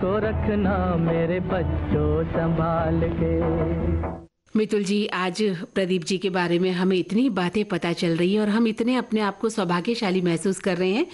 को रखना मेरे बच्चों संभाल के। मितुल जी, आज प्रदीप जी के बारे में हमें इतनी बातें पता चल रही है और हम इतने अपने आप को सौभाग्यशाली महसूस कर रहे हैं